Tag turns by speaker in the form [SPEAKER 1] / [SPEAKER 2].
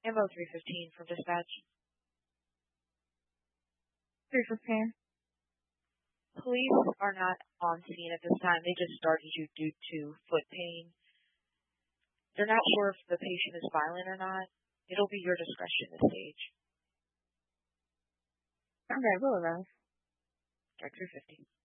[SPEAKER 1] Ammo 315 from dispatch.
[SPEAKER 2] 315.
[SPEAKER 1] Police are not on scene at this time. They just started you due to foot pain. They're not sure if the patient is violent or not. It'll be your discretion at this stage.
[SPEAKER 2] Okay, we'll arrive.
[SPEAKER 1] Direct 350.